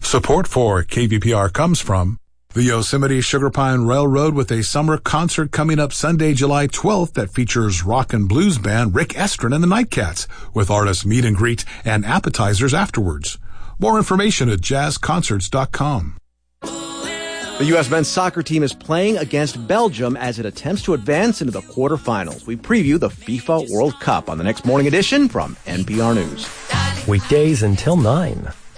Support for KVPR comes from the Yosemite Sugar Pine Railroad with a summer concert coming up Sunday, July 12th that features rock and blues band Rick Estrin and the Nightcats with artist meet and greet and appetizers afterwards. More information at jazzconcerts.com. The U.S. men's soccer team is playing against Belgium as it attempts to advance into the quarterfinals. We preview the FIFA World Cup on the next morning edition from NPR News. Weekdays until 9.